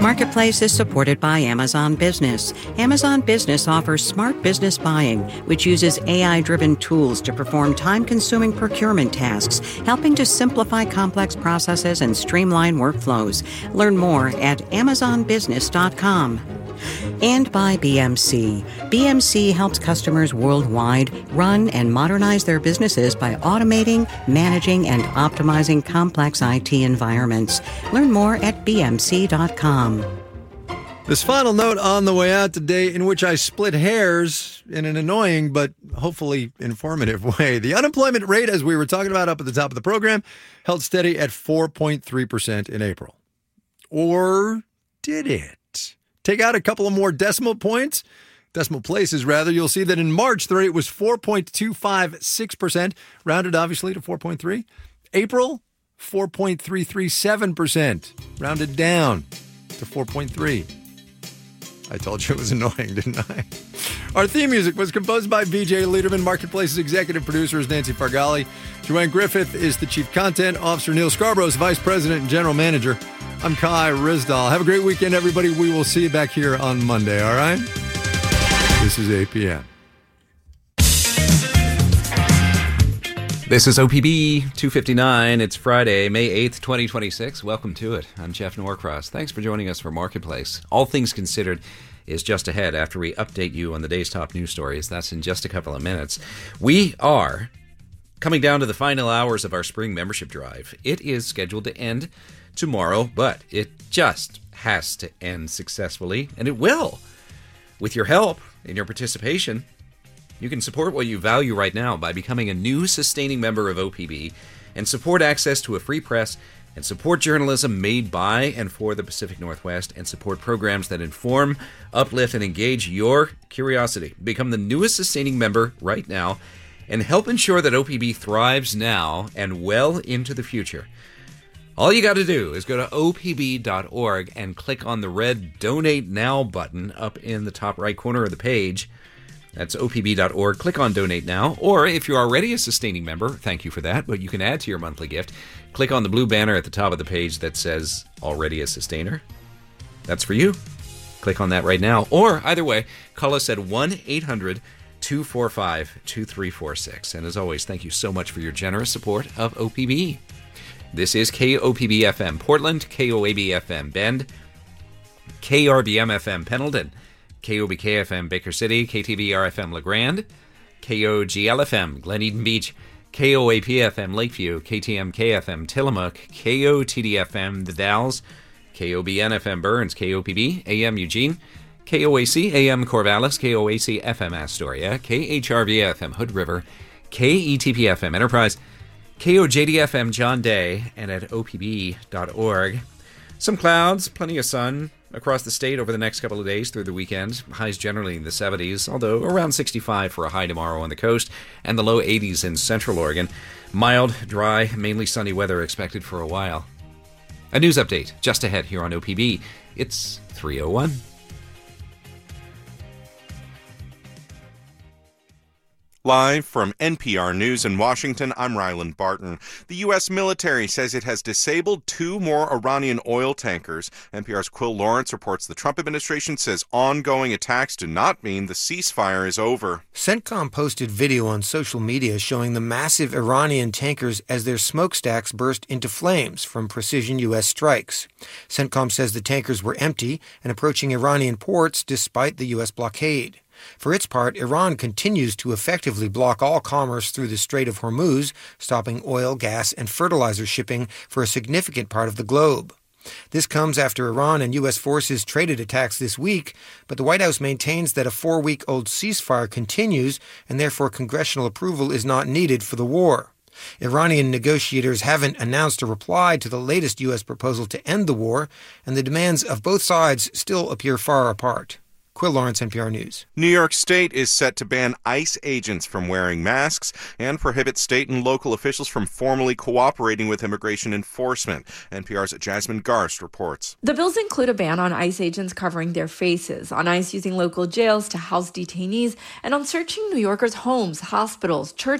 Marketplace is supported by Amazon Business. Amazon Business offers smart business buying, which uses AI-driven tools to perform time-consuming procurement tasks, helping to simplify complex processes and streamline workflows. Learn more at amazonbusiness.com. And by BMC. BMC helps customers worldwide run and modernize their businesses by automating, managing, and optimizing complex IT environments. Learn more at bmc.com. This final note on the way out today, in which I split hairs in an annoying but hopefully informative way. The unemployment rate, as we were talking about up at the top of the program, held steady at 4.3% in April. Or did it? Take out a couple of more decimal places, you'll see that in March, the rate was 4.256%, rounded obviously to 4.3. April, 4.337%, rounded down to 4.3. I told you it was annoying, didn't I? Our theme music was composed by BJ Liederman. Marketplace's executive producer is Nancy Fargali. Joanne Griffith is the chief content officer. Neil Scarborough is vice president and general manager. I'm Kai Rizdal. Have a great weekend, everybody. We will see you back here on Monday, all right? This is APM. This is OPB 259. It's Friday, May 8th, 2026. Welcome to it. I'm Jeff Norcross. Thanks for joining us for Marketplace. All Things Considered is just ahead after we update you on the day's top news stories. That's in just a couple of minutes. We are coming down to the final hours of our spring membership drive. It is scheduled to end tomorrow, but it just has to end successfully, and it will. With your help and your participation, you can support what you value right now by becoming a new sustaining member of OPB and support access to a free press and support journalism made by and for the Pacific Northwest and support programs that inform, uplift, and engage your curiosity. Become the newest sustaining member right now and help ensure that OPB thrives now and well into the future. All you got to do is go to opb.org and click on the red Donate Now button up in the top right corner of the page. That's opb.org. Click on Donate Now. Or if you're already a sustaining member, thank you for that, but you can add to your monthly gift. Click on the blue banner at the top of the page that says Already a Sustainer. That's for you. Click on that right now. Or either way, call us at 1-800-245-2346. And as always, thank you so much for your generous support of OPB. This is KOPB-FM Portland, KOAB-FM Bend, KRBM-FM Pendleton, KOBK-FM Baker City, KTBR-FM LeGrand, KOGL-FM Glen Eden Beach, KOAP-FM Lakeview, KTMK-FM Tillamook, KOTD-FM The Dalles, KOBN-FM Burns, KOPB-AM Eugene, KOAC-AM Corvallis, KOAC-FM Astoria, KHRV-FM Hood River, KETP-FM Enterprise, KOJD-FM John Day, and at opb.org. Some clouds, plenty of sun across the state over the next couple of days through the weekend. Highs generally in the 70s, although around 65 for a high tomorrow on the coast, and the low 80s in central Oregon. Mild, dry, mainly sunny weather expected for a while. A news update just ahead here on OPB. It's 3:01. Live from NPR News in Washington, I'm Ryland Barton. The U.S. military says it has disabled 2 more Iranian oil tankers. NPR's Quill Lawrence reports the Trump administration says ongoing attacks do not mean the ceasefire is over. CENTCOM posted video on social media showing the massive Iranian tankers as their smokestacks burst into flames from precision U.S. strikes. CENTCOM says the tankers were empty and approaching Iranian ports despite the U.S. blockade. For its part, Iran continues to effectively block all commerce through the Strait of Hormuz, stopping oil, gas, and fertilizer shipping for a significant part of the globe. This comes after Iran and U.S. forces traded attacks this week, but the White House maintains that a 4-week-old ceasefire continues and therefore congressional approval is not needed for the war. Iranian negotiators haven't announced a reply to the latest U.S. proposal to end the war, and the demands of both sides still appear far apart. Quill Lawrence, NPR News. New York State is set to ban ICE agents from wearing masks and prohibit state and local officials from formally cooperating with immigration enforcement. NPR's Jasmine Garst reports. The bills include a ban on ICE agents covering their faces, on ICE using local jails to house detainees, and on searching New Yorkers' homes, hospitals, churches,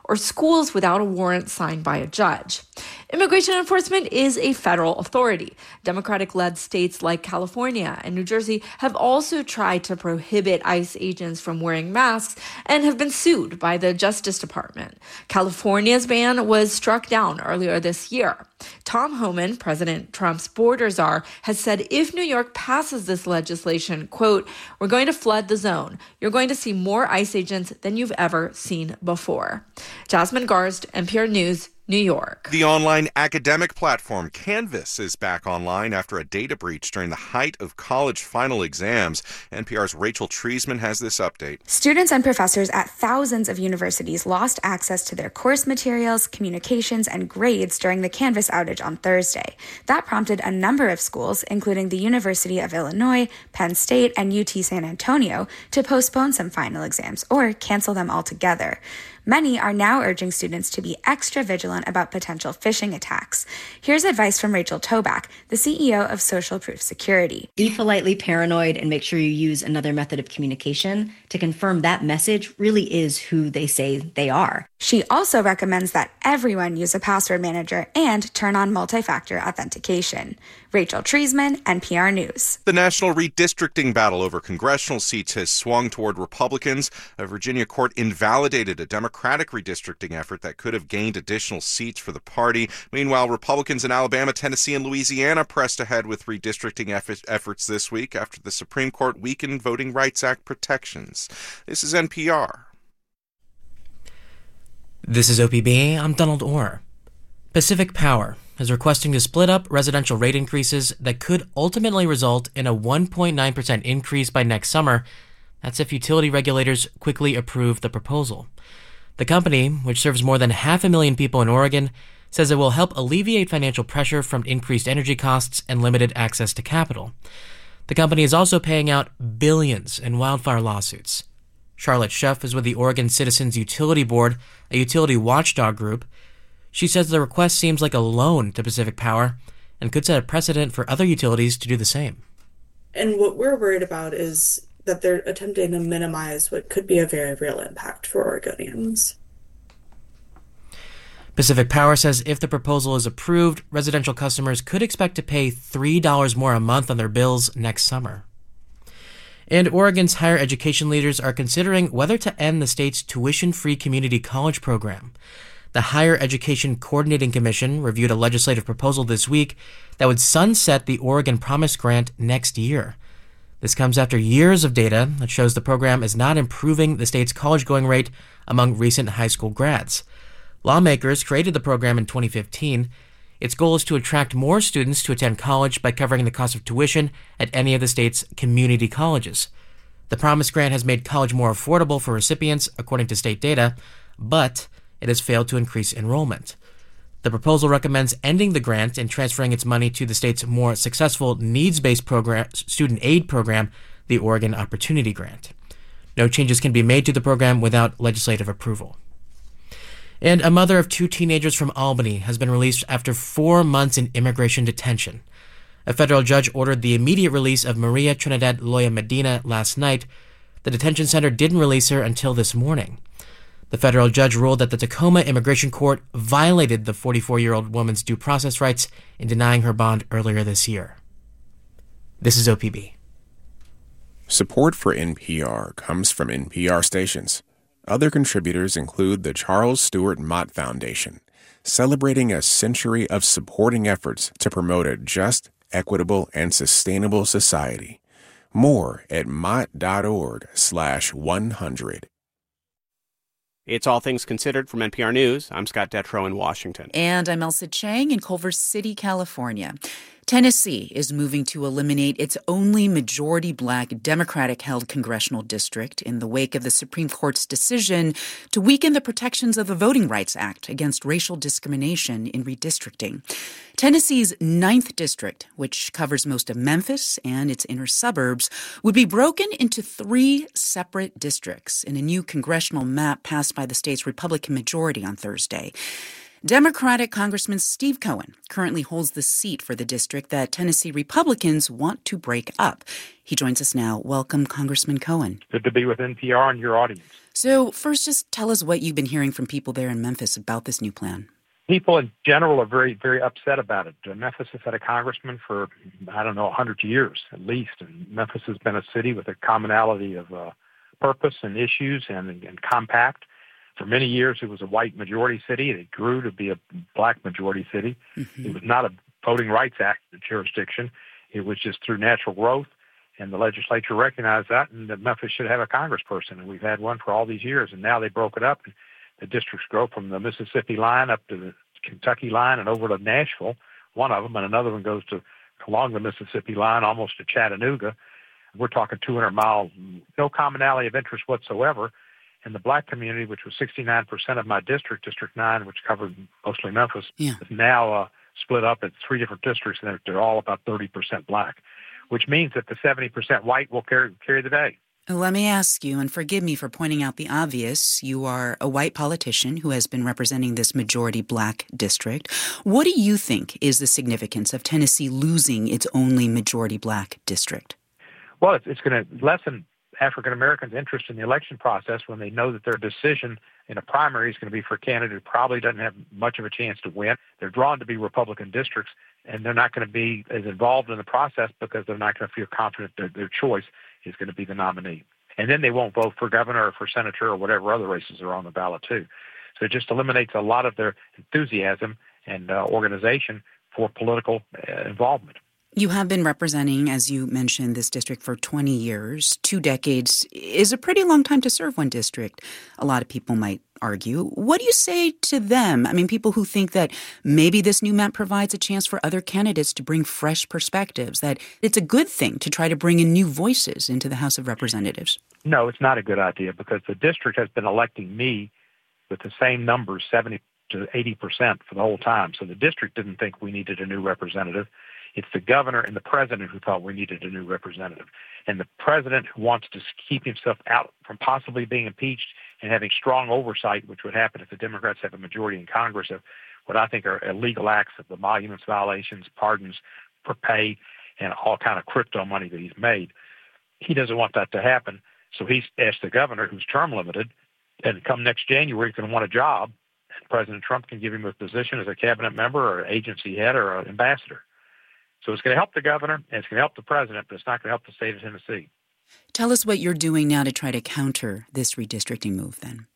or schools without a warrant signed by a judge. Immigration enforcement is a federal authority. Democratic-led states like California and New Jersey have also tried to prohibit ICE agents from wearing masks and have been sued by the Justice Department. California's ban was struck down earlier this year. Tom Homan, President Trump's border czar, has said if New York passes this legislation, quote, "We're going to flood the zone. You're going to see more ICE agents than you've ever seen before." Jasmine Garst, NPR News, New York. The online academic platform Canvas is back online after a data breach during the height of college final exams. NPR's Rachel Treisman has this update. Students and professors at thousands of universities lost access to their course materials, communications, and grades during the Canvas outage on Thursday. That prompted a number of schools, including the University of Illinois, Penn State, and UT San Antonio, to postpone some final exams or cancel them altogether. Many are now urging students to be extra vigilant about potential phishing attacks. Here's advice from Rachel Toback, the CEO of Social Proof Security. Be politely paranoid and make sure you use another method of communication to confirm that message really is who they say they are. She also recommends that everyone use a password manager and turn on multi-factor authentication. Rachel Treisman, NPR News. The national redistricting battle over congressional seats has swung toward Republicans. A Virginia court invalidated a Democratic redistricting effort that could have gained additional seats for the party. Meanwhile, Republicans in Alabama, Tennessee, and Louisiana pressed ahead with redistricting efforts this week after the Supreme Court weakened Voting Rights Act protections. This is NPR. This is OPB. I'm Donald Orr. Pacific Power is requesting to split up residential rate increases that could ultimately result in a 1.9% increase by next summer. That's if utility regulators quickly approve the proposal. The company, which serves more than 500,000 people in Oregon, says it will help alleviate financial pressure from increased energy costs and limited access to capital. The company is also paying out billions in wildfire lawsuits. Charlotte Schuff is with the Oregon Citizens Utility Board, a utility watchdog group. She says the request seems like a loan to Pacific Power and could set a precedent for other utilities to do the same. And what we're worried about is that they're attempting to minimize what could be a very real impact for Oregonians. Pacific Power says if the proposal is approved, residential customers could expect to pay $3 more a month on their bills next summer. And Oregon's higher education leaders are considering whether to end the state's tuition-free community college program. The Higher Education Coordinating Commission reviewed a legislative proposal this week that would sunset the Oregon Promise Grant next year. This comes after years of data that shows the program is not improving the state's college-going rate among recent high school grads. Lawmakers created the program in 2015. Its goal is to attract more students to attend college by covering the cost of tuition at any of the state's community colleges. The Promise Grant has made college more affordable for recipients, according to state data, but it has failed to increase enrollment. The proposal recommends ending the grant and transferring its money to the state's more successful needs-based program, student aid program, the Oregon Opportunity Grant. No changes can be made to the program without legislative approval. And a mother of 2 teenagers from Albany has been released after 4 months in immigration detention. A federal judge ordered the immediate release of Maria Trinidad Loya Medina last night. The detention center didn't release her until this morning. The federal judge ruled that the Tacoma Immigration Court violated the 44-year-old woman's due process rights in denying her bond earlier this year. This is OPB. Support for NPR comes from NPR stations. Other contributors include the Charles Stewart Mott Foundation, celebrating a century of supporting efforts to promote a just, equitable, and sustainable society. More at mott.org/100. It's All Things Considered from NPR News. I'm Scott Detrow in Washington. And I'm Elsa Chang in Culver City, California. Tennessee is moving to eliminate its only majority black Democratic-held congressional district in the wake of the Supreme Court's decision to weaken the protections of the Voting Rights Act against racial discrimination in redistricting. Tennessee's 9th district, which covers most of Memphis and its inner suburbs, would be broken into 3 separate districts in a new congressional map passed by the state's Republican majority on Thursday. Democratic Congressman Steve Cohen currently holds the seat for the district that Tennessee Republicans want to break up. He joins us now. Welcome, Congressman Cohen. Good to be with NPR and your audience. So first, just tell us what you've been hearing from people there in Memphis about this new plan. People in general are very, very upset about it. Memphis has had a congressman for, 100 years at least. And Memphis has been a city with a commonality of purpose and issues and compact. For many years, it was a white majority city. It grew to be a black majority city. Mm-hmm. It was not a Voting Rights Act jurisdiction. It was just through natural growth. And the legislature recognized that, and that Memphis should have a congressperson. And we've had one for all these years. And now they broke it up. And the districts go from the Mississippi line up to the Kentucky line and over to Nashville, one of them, and another one goes to along the Mississippi line almost to Chattanooga. We're talking 200 miles, no commonality of interest whatsoever. And the black community, which was 69% of my district, District 9, which covered mostly Memphis, is now split up at 3 different districts, and they're all about 30% black, which means that the 70% white will carry the day. Let me ask you, and forgive me for pointing out the obvious, you are a white politician who has been representing this majority black district. What do you think is the significance of Tennessee losing its only majority black district? Well, it's going to lessen African Americans' interest in the election process when they know that their decision in a primary is going to be for a candidate who probably doesn't have much of a chance to win. They're drawn to be Republican districts, and they're not going to be as involved in the process because they're not going to feel confident that their choice is going to be the nominee. And then they won't vote for governor or for senator or whatever other races are on the ballot too. So it just eliminates a lot of their enthusiasm and organization for political involvement. You have been representing, as you mentioned, this district for 20 years. 2 decades is a pretty long time to serve one district, a lot of people might argue. What do you say to them? I mean, people who think that maybe this new map provides a chance for other candidates to bring fresh perspectives, that it's a good thing to try to bring in new voices into the House of Representatives. No, it's not a good idea because the district has been electing me with the same numbers, 70 to 80% for the whole time. So the district didn't think we needed a new representative. It's the governor and the president who thought we needed a new representative. And the president who wants to keep himself out from possibly being impeached and having strong oversight, which would happen if the Democrats have a majority in Congress of what I think are illegal acts of the emoluments violations, pardons for pay, and all kind of crypto money that he's made. He doesn't want that to happen. So he's asked the governor, who's term limited, and come next January, he's going to want a job. And President Trump can give him a position as a cabinet member or agency head or an ambassador. So it's going to help the governor, and it's going to help the president, but it's not going to help the state of Tennessee. Tell us what you're doing now to try to counter this redistricting move, then.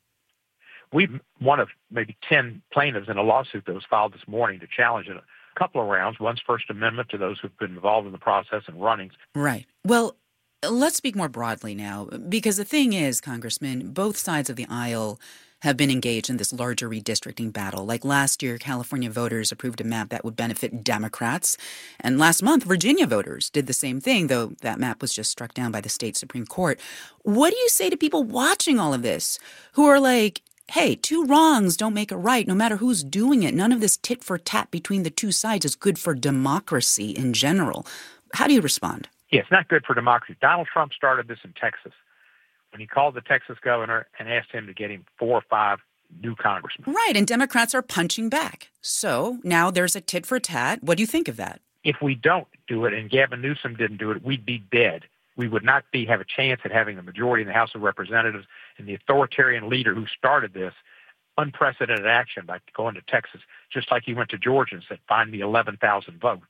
We've one of maybe 10 plaintiffs in a lawsuit that was filed this morning to challenge it a couple of rounds. One's First Amendment to those who've been involved in the process and runnings. Right. Well, let's speak more broadly now, because the thing is, Congressman, both sides of the aisle have been engaged in this larger redistricting battle. Like last year, California voters approved a map that would benefit Democrats. And last month, Virginia voters did the same thing, though that map was just struck down by the state Supreme Court. What do you say to people watching all of this who are like, hey, 2 wrongs don't make a right, no matter who's doing it? None of this tit for tat between the 2 sides is good for democracy in general. How do you respond? Yeah, it's not good for democracy. Donald Trump started this in Texas when he called the Texas governor and asked him to get him 4 or 5 new congressmen. Right, and Democrats are punching back. So now there's a tit for tat. What do you think of that? If we don't do it and Gavin Newsom didn't do it, we'd be dead. We would not have a chance at having the majority in the House of Representatives, and the authoritarian leader who started this unprecedented action by going to Texas, just like he went to Georgia and said, find me 11,000 votes.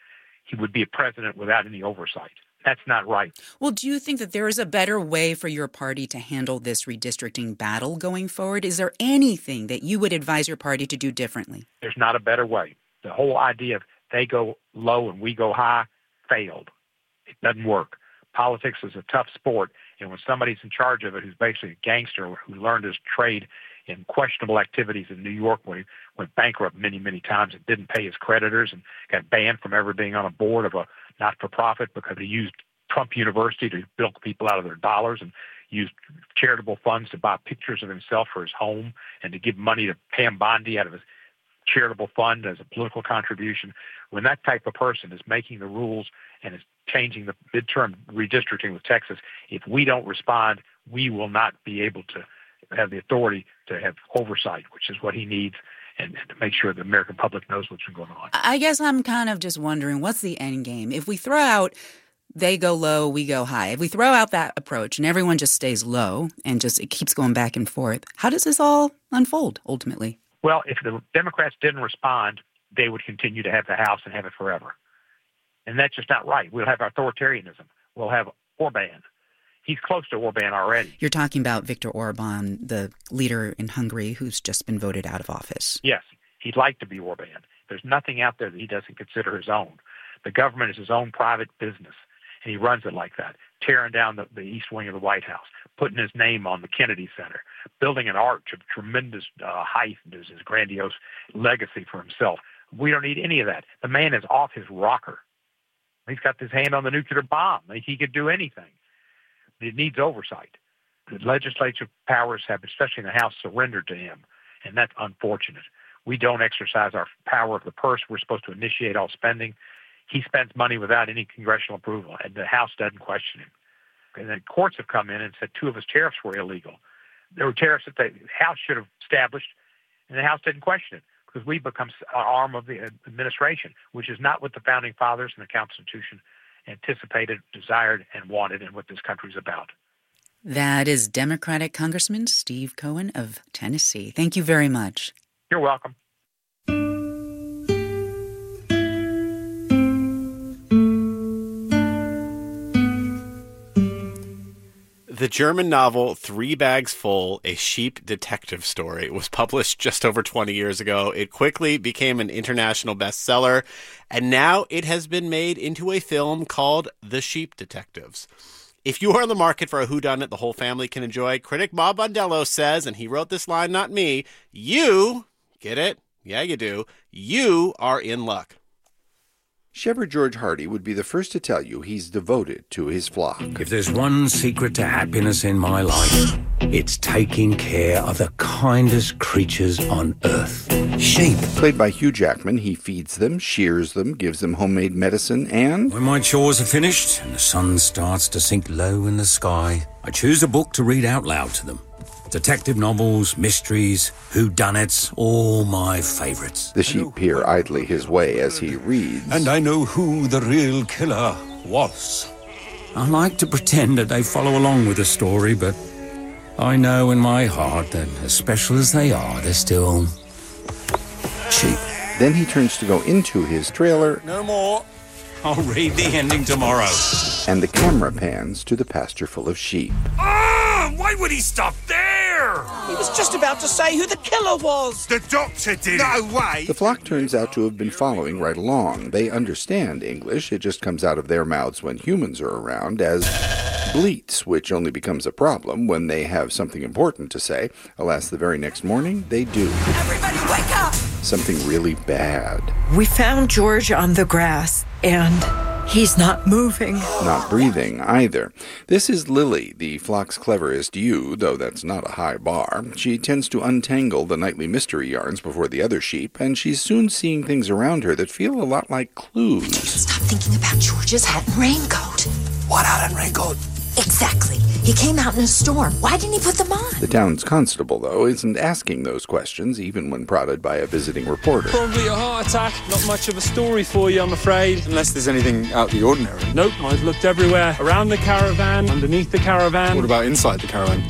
He would be a president without any oversight. That's not right. Well, do you think that there is a better way for your party to handle this redistricting battle going forward? Is there anything that you would advise your party to do differently? There's not a better way. The whole idea of they go low and we go high failed. It doesn't work. Politics is a tough sport, and when somebody's in charge of it who's basically a gangster who learned his trade in questionable activities in New York when he went bankrupt many, many times and didn't pay his creditors and got banned from ever being on a board of a not-for-profit because he used Trump University to bilk people out of their dollars and used charitable funds to buy pictures of himself for his home and to give money to Pam Bondi out of his charitable fund as a political contribution. When that type of person is making the rules and is changing the midterm redistricting with Texas, if we don't respond, we will not be able to have the authority to have oversight, which is what he needs, and to make sure the American public knows what's been going on. I guess I'm kind of just wondering, what's the end game? If we throw out they go low, we go high. If we throw out that approach and everyone just stays low and just it keeps going back and forth, how does this all unfold ultimately? Well, if the Democrats didn't respond, they would continue to have the House and have it forever. And that's just not right. We'll have authoritarianism. We'll have Orban. He's close to Orban already. You're talking about Viktor Orban, the leader in Hungary who's just been voted out of office. Yes, he'd like to be Orban. There's nothing out there that he doesn't consider his own. The government is his own private business, and he runs it like that, tearing down the east wing of the White House, putting his name on the Kennedy Center, building an arch of tremendous height as his grandiose legacy for himself. We don't need any of that. The man is off his rocker. He's got his hand on the nuclear bomb. He could do anything. It needs oversight. The legislative powers have, especially in the House, surrendered to him, and that's unfortunate. We don't exercise our power of the purse. We're supposed to initiate all spending. He spends money without any congressional approval, and the House doesn't question him. And then courts have come in and said 2 of his tariffs were illegal. There were tariffs that the House should have established, and the House didn't question it because we become an arm of the administration, which is not what the Founding Fathers and the Constitution anticipated, desired, and wanted, and what this country's about. That is Democratic Congressman Steve Cohen of Tennessee. Thank you very much. You're welcome. The German novel 3 Bags Full, A Sheep Detective Story was published just over 20 years ago. It quickly became an international bestseller, and now it has been made into a film called The Sheep Detectives. If you are in the market for a whodunit the whole family can enjoy, critic Bob Bondello says, and he wrote this line, not me, you, get it? Yeah, you do. You are in luck. Shepherd George Hardy would be the first to tell you he's devoted to his flock. If there's one secret to happiness in my life, it's taking care of the kindest creatures on earth. Sheep. Played by Hugh Jackman, he feeds them, shears them, gives them homemade medicine, and... When my chores are finished and the sun starts to sink low in the sky, I choose a book to read out loud to them. Detective novels, mysteries, whodunits, all my favorites. The sheep peer idly his way as he reads. And I know who the real killer was. I like to pretend that they follow along with the story, but I know in my heart that as special as they are, they're still sheep. Then he turns to go into his trailer. No more. I'll read the ending tomorrow. And the camera pans to the pasture full of sheep. Why would he stop there? He was just about to say who the killer was. The doctor did. No way. The flock turns out to have been following right along. They understand English. It just comes out of their mouths when humans are around as bleats, which only becomes a problem when they have something important to say. Alas, the very next morning, they do. Everybody wake up! Something really bad. We found George on the grass, and he's not moving. Not breathing either. This is Lily, the flock's cleverest ewe, though that's not a high bar. She tends to untangle the nightly mystery yarns before the other sheep, and she's soon seeing things around her that feel a lot like clues. Stop thinking about George's hat and raincoat. What hat and raincoat? Exactly. He came out in a storm. Why didn't he put them on? The town's constable, though, isn't asking those questions, even when prodded by a visiting reporter. Probably a heart attack. Not much of a story for you, I'm afraid. Unless there's anything out of the ordinary. Nope, I've looked everywhere. Around the caravan, underneath the caravan. What about inside the caravan?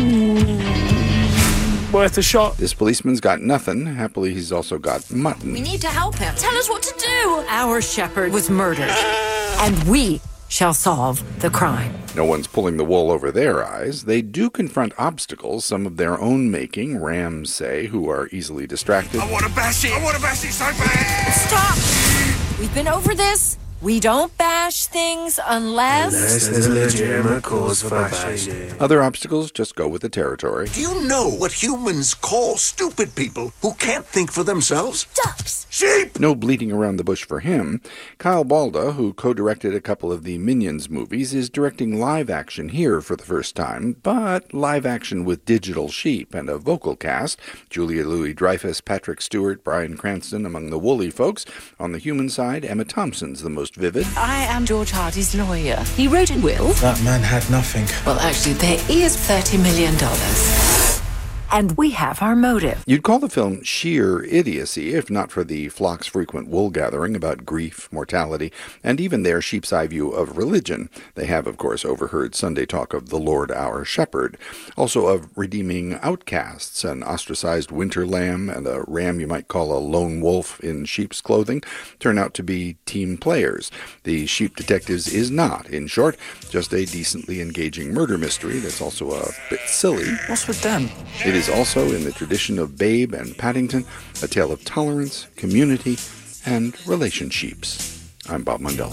Worth a shot. This policeman's got nothing. Happily, he's also got mutton. We need to help him. Tell us what to do. Our shepherd was murdered, and we shall solve the crime. No one's pulling the wool over their eyes. They do confront obstacles, some of their own making, rams say, who are easily distracted. I want to bash it! I want to bash it so bad! Stop! We've been over this. We don't bash things unless there's a legitimate cause for bashing. Other obstacles just go with the territory. Do you know what humans call stupid people who can't think for themselves? Ducks. Sheep! No bleating around the bush for him. Kyle Balda, who co-directed a couple of the Minions movies, is directing live action here for the first time, but live action with digital sheep and a vocal cast. Julia Louis-Dreyfus, Patrick Stewart, Bryan Cranston among the woolly folks. On the human side, Emma Thompson's the most vivid. I am George Hardy's lawyer. He wrote a will. That man had nothing. Well, actually, there is $30 million. and we have our motive. You'd call the film sheer idiocy if not for the flock's frequent wool gathering about grief, mortality, and even their sheep's eye view of religion. They have, of course, overheard Sunday talk of the Lord our Shepherd, also of redeeming outcasts, an ostracized winter lamb and a ram you might call a lone wolf in sheep's clothing turn out to be team players. The Sheep Detectives is not, in short, just a decently engaging murder mystery that's also a bit silly. What's with them? It is also, in the tradition of Babe and Paddington, a tale of tolerance, community, and relationships. I'm Bob Mondello.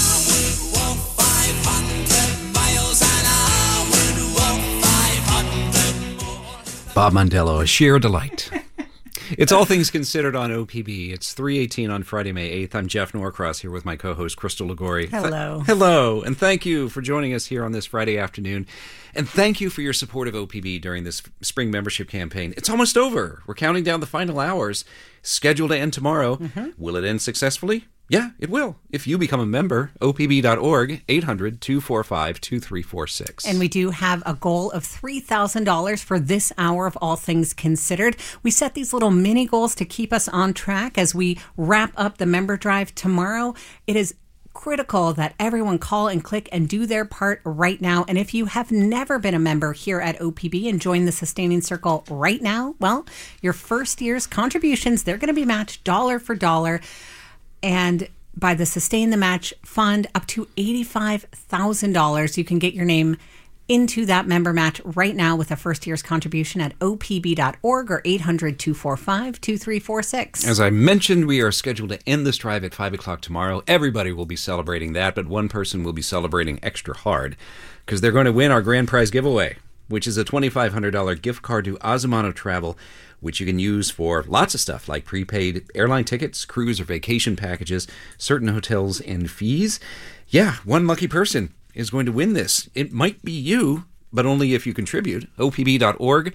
Bob Mondello, a sheer delight. It's All Things Considered on OPB. It's 3:18 on Friday, May 8th. I'm Jeff Norcross here with my co-host, Crystal Ligori. Hello. Hello, and thank you for joining us here on this Friday afternoon. And thank you for your support of OPB during this spring membership campaign. It's almost over. We're counting down the final hours, scheduled to end tomorrow. Mm-hmm. Will it end successfully? Yeah, it will. If you become a member, opb.org, 800-245-2346. And we do have a goal of $3,000 for this hour of All Things Considered. We set these little mini goals to keep us on track as we wrap up the member drive tomorrow. It is critical that everyone call and click and do their part right now. And if you have never been a member here at OPB and join the Sustaining Circle right now, well, your first year's contributions, they're going to be matched dollar for dollar. And by the Sustain the Match Fund, up to $85,000. You can get your name into that member match right now with a first year's contribution at opb.org or 800-245-2346. As I mentioned, we are scheduled to end this drive at 5 o'clock tomorrow. Everybody will be celebrating that, but one person will be celebrating extra hard because they're going to win our grand prize giveaway, which is a $2,500 gift card to Azumano Travel, which you can use for lots of stuff like prepaid airline tickets, cruise or vacation packages, certain hotels and fees. Yeah, one lucky person is going to win this. It might be you, but only if you contribute. opb.org,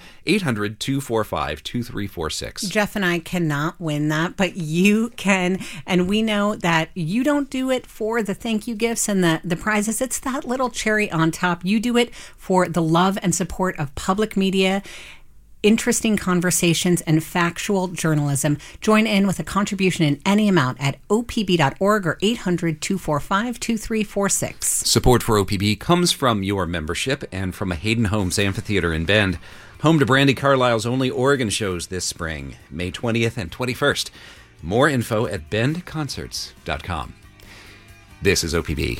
800-245-2346. Jeff and I cannot win that, but you can. And we know that you don't do it for the thank you gifts and the prizes. It's that little cherry on top. You do it for the love and support of public media, interesting conversations, and factual journalism. Join in with a contribution in any amount at opb.org or 800-245-2346. Support for OPB comes from your membership and from a Hayden Homes Amphitheater in Bend, home to Brandi Carlile's only Oregon shows this spring, May 20th and 21st. More info at bendconcerts.com. This is OPB.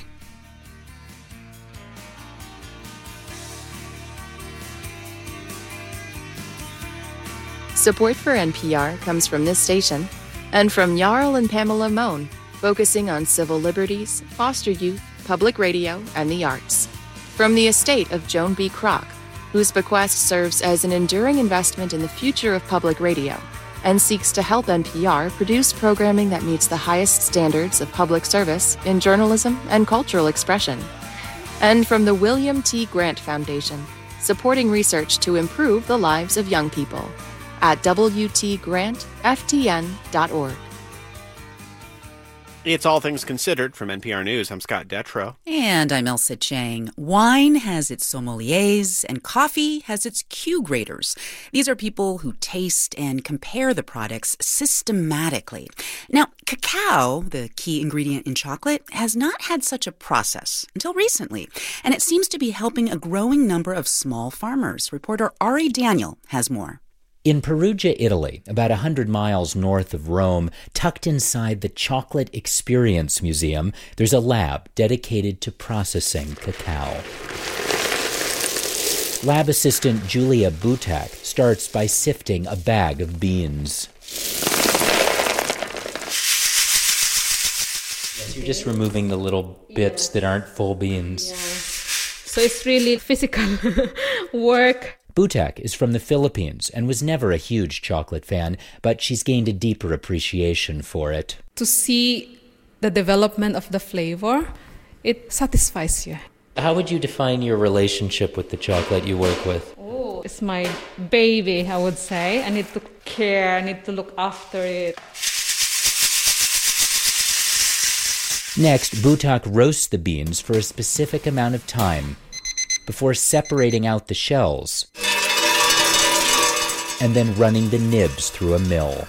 Support for NPR comes from this station and from Jarl and Pamela Mohn, focusing on civil liberties, foster youth, public radio, and the arts. From the estate of Joan B. Kroc, whose bequest serves as an enduring investment in the future of public radio and seeks to help NPR produce programming that meets the highest standards of public service in journalism and cultural expression. And from the William T. Grant Foundation, supporting research to improve the lives of young people at WTGrantFTN.org. It's All Things Considered from NPR News. I'm Scott Detrow. And I'm Elsa Chang. Wine has its sommeliers and coffee has its Q graders. These are people who taste and compare the products systematically. Now, cacao, the key ingredient in chocolate, has not had such a process until recently, and it seems to be helping a growing number of small farmers. Reporter Ari Daniel has more. In Perugia, Italy, about 100 miles north of Rome, tucked inside the Chocolate Experience Museum, there's a lab dedicated to processing cacao. Lab assistant Julia Butak starts by sifting a bag of beans. You're just removing the little bits that aren't full beans. Yeah. So it's really physical work. Butak is from the Philippines and was never a huge chocolate fan, but she's gained a deeper appreciation for it. To see the development of the flavor, it satisfies you. How would you define your relationship with the chocolate you work with? Oh, it's my baby, I would say. I need to care, I need to look after it. Next, Butak roasts the beans for a specific amount of time before separating out the shells. and then running the nibs through a mill.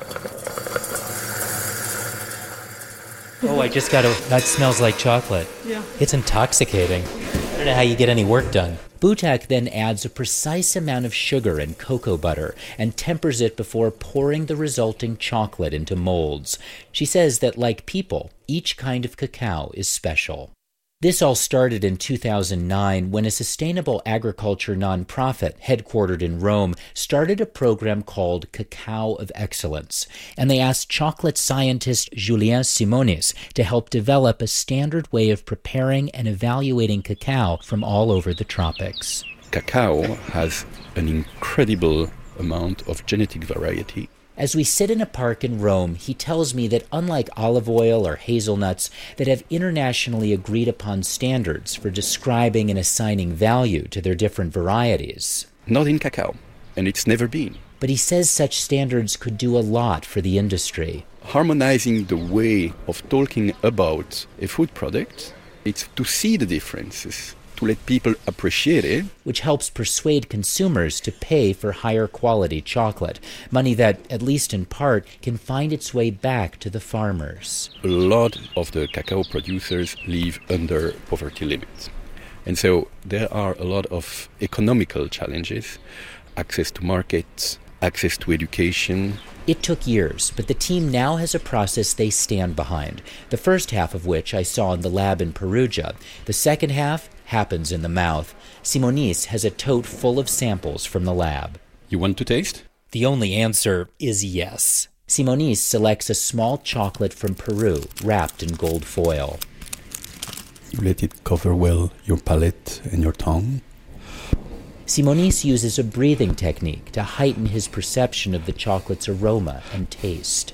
Oh, that smells like chocolate. Yeah. It's intoxicating. I don't know how you get any work done. Butak then adds a precise amount of sugar and cocoa butter and tempers it before pouring the resulting chocolate into molds. She says that, like people, each kind of cacao is special. This all started in 2009 when a sustainable agriculture nonprofit headquartered in Rome started a program called Cacao of Excellence, and they asked chocolate scientist Julien Simonis to help develop a standard way of preparing and evaluating cacao from all over the tropics. Cacao has an incredible amount of genetic variety. As we sit in a park in Rome, he tells me that unlike olive oil or hazelnuts that have internationally agreed upon standards for describing and assigning value to their different varieties. Not in cacao, and it's never been. But he says such standards could do a lot for the industry. Harmonizing the way of talking about a food product, it's to see the differences, to let people appreciate it. Which helps persuade consumers to pay for higher quality chocolate, money that, at least in part, can find its way back to the farmers. A lot of the cacao producers live under poverty limits. And so there are a lot of economical challenges, access to markets, access to education. It took years, but the team now has a process they stand behind, the first half of which I saw in the lab in Perugia. The second half happens in the mouth. Simonis has a tote full of samples from the lab. You want to taste? The only answer is yes. Simonis selects a small chocolate from Peru, wrapped in gold foil. You let it cover well your palate and your tongue. Simonis uses a breathing technique to heighten his perception of the chocolate's aroma and taste.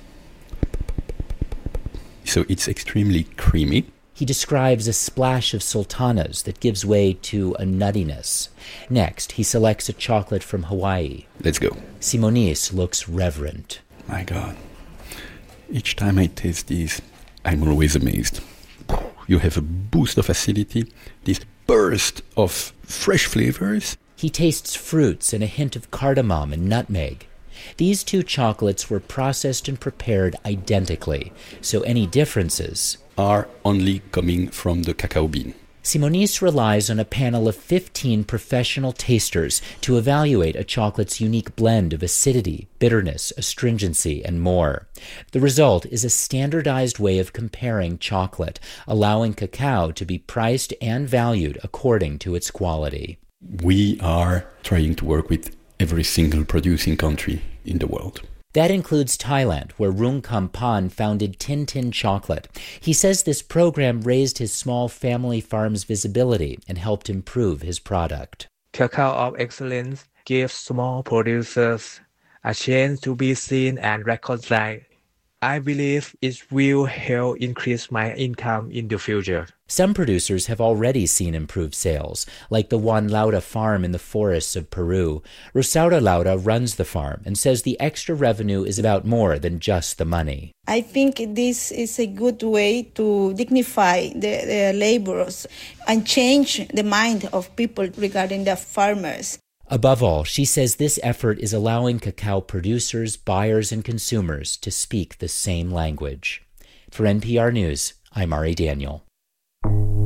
So it's extremely creamy. He describes a splash of sultanas that gives way to a nuttiness. Next, he selects a chocolate from Hawaii. Let's go. Simonis looks reverent. My God. Each time I taste these, I'm always amazed. You have a boost of acidity, this burst of fresh flavors. He tastes fruits and a hint of cardamom and nutmeg. These two chocolates were processed and prepared identically, so any differences are only coming from the cacao bean. Simonis relies on a panel of 15 professional tasters to evaluate a chocolate's unique blend of acidity, bitterness, astringency, and more. The result is a standardized way of comparing chocolate, allowing cacao to be priced and valued according to its quality. We are trying to work with every single producing country in the world. That includes Thailand, where Rung Kampan founded Tintin Chocolate. He says this program raised his small family farm's visibility and helped improve his product. Cacao of Excellence gives small producers a chance to be seen and recognized. I believe it will help increase my income in the future. Some producers have already seen improved sales, like the Juan Lauda farm in the forests of Peru. Rosaura Lauda runs the farm and says the extra revenue is about more than just the money. I think this is a good way to dignify the laborers and change the mind of people regarding the farmers. Above all, she says this effort is allowing cacao producers, buyers, and consumers to speak the same language. For NPR News, I'm Ari Daniel.